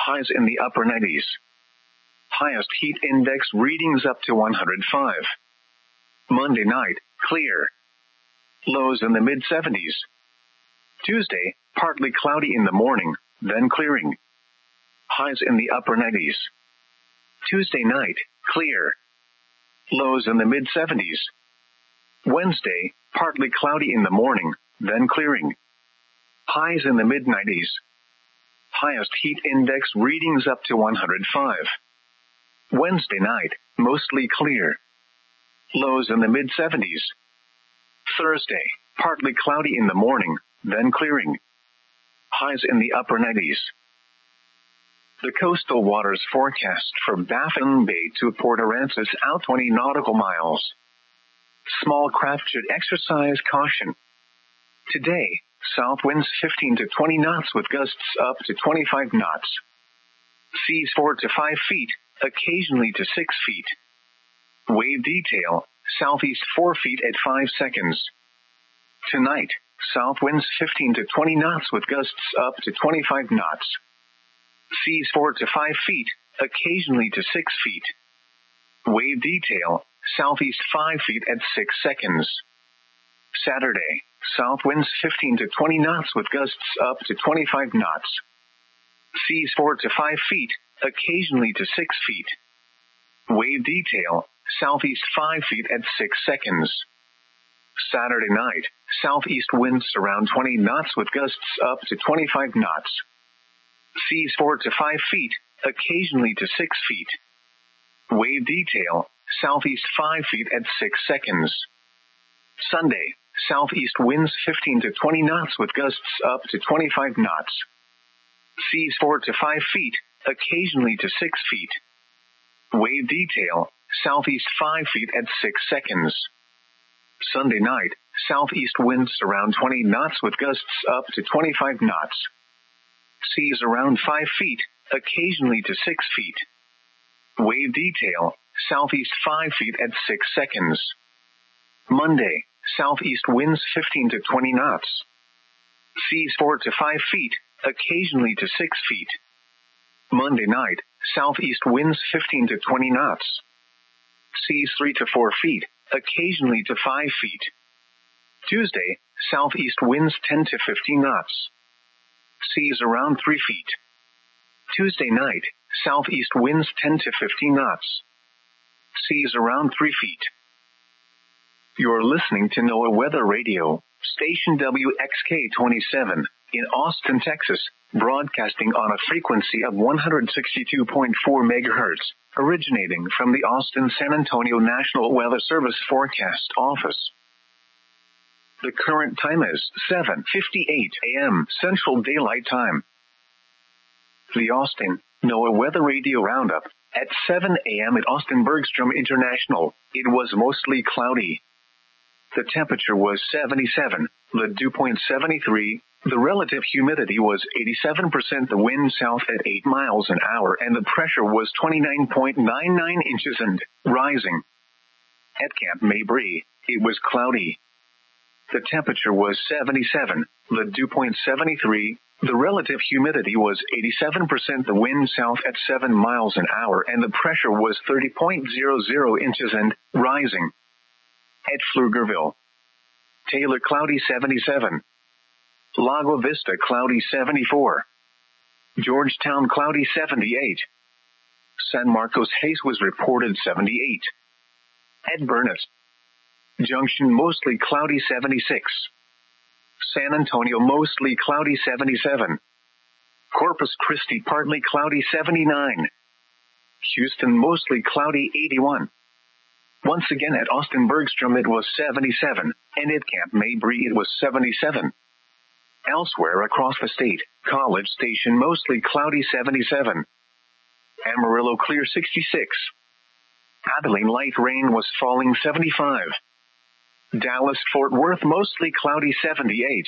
Highs in the upper 90s. Highest heat index readings up to 105. Monday night, clear. Lows in the mid-70s. Tuesday, partly cloudy in the morning, then clearing. Highs in the upper 90s. Tuesday night, clear. Lows in the mid-70s. Wednesday, partly cloudy in the morning, then clearing. Highs in the mid-90s. Highest heat index readings up to 105. Wednesday night, mostly clear. Lows in the mid-70s. Thursday, partly cloudy in the morning, then clearing. Highs in the upper 90s. The coastal waters forecast for Baffin Bay to Port Aransas out 20 nautical miles. Small craft should exercise caution. Today, south winds 15 to 20 knots with gusts up to 25 knots. Seas 4 to 5 feet, occasionally to 6 feet. Wave detail, southeast 4 feet at 5 seconds. Tonight, south winds 15 to 20 knots with gusts up to 25 knots. Seas 4 to 5 feet, occasionally to 6 feet. Wave detail, southeast 5 feet at 6 seconds. Saturday, south winds 15 to 20 knots with gusts up to 25 knots. Seas 4 to 5 feet, occasionally to 6 feet. Wave detail, southeast 5 feet at 6 seconds. Saturday night, southeast winds around 20 knots with gusts up to 25 knots. Seas 4 to 5 feet, occasionally to 6 feet. Wave detail, southeast 5 feet at 6 seconds. Sunday, southeast winds 15 to 20 knots with gusts up to 25 knots. Seas 4 to 5 feet, occasionally to 6 feet. Wave detail, southeast 5 feet at 6 seconds. Sunday night, southeast winds around 20 knots with gusts up to 25 knots. Seas around 5 feet, occasionally to 6 feet. Wave detail, southeast 5 feet at 6 seconds. Monday, southeast winds 15 to 20 knots. Seas 4 to 5 feet, occasionally to 6 feet. Monday night, southeast winds 15 to 20 knots. Seas 3 to 4 feet, occasionally to 5 feet. Tuesday, southeast winds 10 to 15 knots. Seas around 3 feet. Tuesday night, southeast winds 10 to 15 knots. Seas around 3 feet. You're listening to NOAA Weather Radio, station WXK-27, in Austin, Texas, broadcasting on a frequency of 162.4 MHz, originating from the Austin-San Antonio National Weather Service Forecast Office. The current time is 7:58 a.m. Central Daylight Time. The Austin NOAA Weather Radio Roundup. At 7 a.m. at Austin Bergstrom International, it was mostly cloudy. The temperature was 77, the dew point 73, the relative humidity was 87%, the wind south at 8 miles an hour, and the pressure was 29.99 inches and rising. At Camp Mabry, it was cloudy. The temperature was 77, the dew point 73, the relative humidity was 87%, the wind south at 7 miles an hour, and the pressure was 30.00 inches and rising. At Pflugerville, Taylor cloudy 77. Lago Vista cloudy 74. Georgetown cloudy 78. San Marcos Hayes was reported 78. At Burnett Junction mostly cloudy 76. San Antonio mostly cloudy 77. Corpus Christi partly cloudy 79. Houston mostly cloudy 81. Once again at Austin Bergstrom it was 77, and at Camp Mabry it was 77. Elsewhere across the state, College Station mostly cloudy 77. Amarillo clear 66. Abilene light rain was falling 75. Dallas Fort Worth mostly cloudy 78.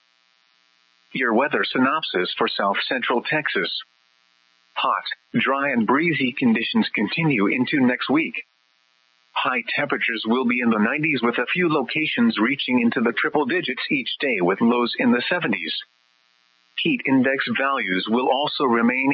Your weather synopsis for South Central Texas. Hot, dry and breezy conditions continue into next week. High temperatures will be in the 90s with a few locations reaching into the triple digits each day with lows in the 70s. Heat index values will also remain